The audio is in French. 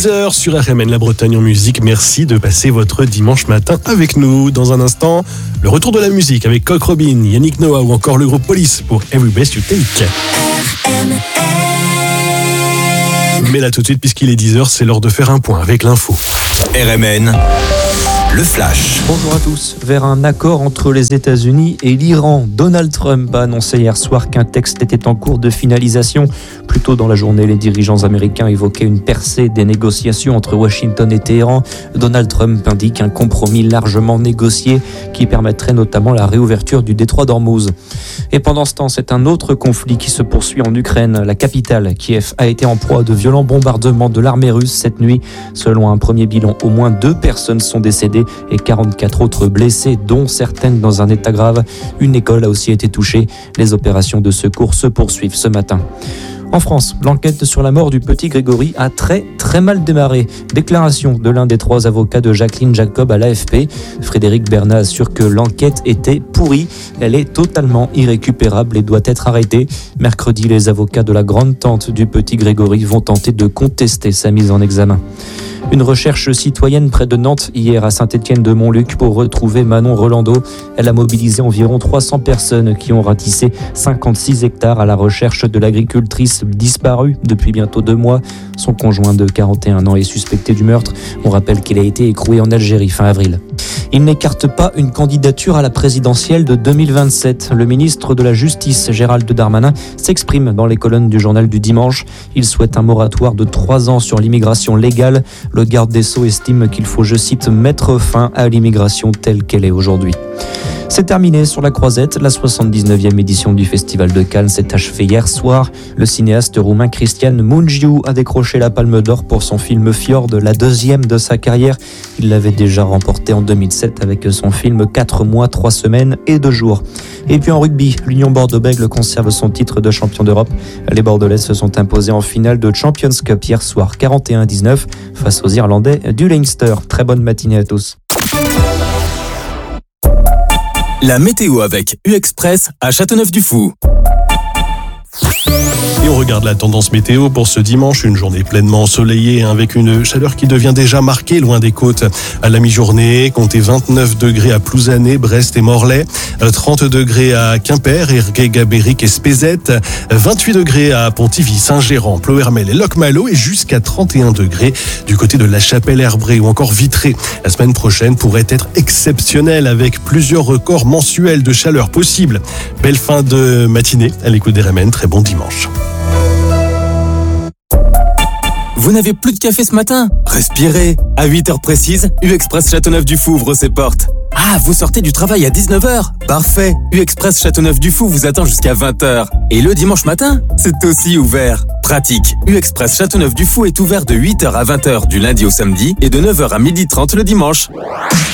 10h sur RMN La Bretagne en musique. Merci de passer votre dimanche matin avec nous. Dans un instant, le retour de la musique avec Coq Robin, Yannick Noah ou encore le groupe Police pour Every Breath You Take. Mais là tout de suite, puisqu'il est 10h, c'est l'heure de faire un point avec l'info. RMN, le flash. Bonjour à tous. Vers un accord entre les États-Unis et l'Iran, Donald Trump a annoncé hier soir qu'un texte était en cours de finalisation. Plus tôt dans la journée, les dirigeants américains évoquaient une percée des négociations entre Washington et Téhéran. Donald Trump indique un compromis largement négocié qui permettrait notamment la réouverture du détroit d'Ormuz. Et pendant ce temps, c'est un autre conflit qui se poursuit en Ukraine. La capitale, Kiev, a été en proie de violents bombardements de l'armée russe cette nuit. Selon un premier bilan, au moins 2 personnes sont décédées et 44 autres blessées, dont certaines dans un état grave. Une école a aussi été touchée. Les opérations de secours se poursuivent ce matin. En France, l'enquête sur la mort du petit Grégory a très mal démarré. Déclaration de l'un des 3 avocats de Jacqueline Jacob à l'AFP. Frédéric Bernat assure que l'enquête était pourrie. Elle est totalement irrécupérable et doit être arrêtée. Mercredi, les avocats de la grande-tante du petit Grégory vont tenter de contester sa mise en examen. Une recherche citoyenne près de Nantes hier à Saint-Étienne-de-Montluc pour retrouver Manon Rolando. Elle a mobilisé environ 300 personnes qui ont ratissé 56 hectares à la recherche de l'agricultrice disparue depuis bientôt 2 mois. Son conjoint de 41 ans est suspecté du meurtre. On rappelle qu'il a été écroué en Algérie fin avril. Il n'écarte pas une candidature à la présidentielle de 2027. Le ministre de la Justice, Gérald Darmanin, s'exprime dans les colonnes du journal du dimanche. Il souhaite un moratoire de 3 ans sur l'immigration légale. Le garde des Sceaux estime qu'il faut, je cite, mettre fin à l'immigration telle qu'elle est aujourd'hui. C'est terminé sur la Croisette. La 79e édition du Festival de Cannes s'est achevée hier soir. Le cinéaste roumain Cristian Mungiu a décroché la Palme d'Or pour son film Fjord, la 2e de sa carrière. Il l'avait déjà remporté en 2007 avec son film 4 mois, 3 semaines et 2 jours. Et puis en rugby, l'Union Bordeaux-Bègles conserve son titre de champion d'Europe. Les Bordelais se sont imposés en finale de Champions Cup hier soir 41-19 face aux Irlandais du Leinster. Très bonne matinée à tous. La météo avec U-Express à Châteauneuf-du-Fou. Et on regarde la tendance météo pour ce dimanche, une journée pleinement ensoleillée avec une chaleur qui devient déjà marquée loin des côtes. À la mi-journée, comptez 29 degrés à Plouzané, Brest et Morlaix, 30 degrés à Quimper, Ergué, Gabéric et Spézet, 28 degrés à Pontivy, Saint-Gérand, Ploërmel et Locmalo et jusqu'à 31 degrés du côté de La Chapelle-Herbré ou encore Vitré. La semaine prochaine pourrait être exceptionnelle avec plusieurs records mensuels de chaleur possibles. Belle fin de matinée à l'écoute des RMN, très bon dimanche. Vous n'avez plus de café ce matin ? Respirez. À 8h précises, U-Express Châteauneuf-du-Fou ouvre ses portes. Ah, vous sortez du travail à 19h ? Parfait. U-Express Châteauneuf-du-Fou vous attend jusqu'à 20h. Et le dimanche matin, c'est aussi ouvert. Pratique. U-Express Châteauneuf-du-Fou est ouvert de 8h à 20h du lundi au samedi et de 9h à 12h30 le dimanche.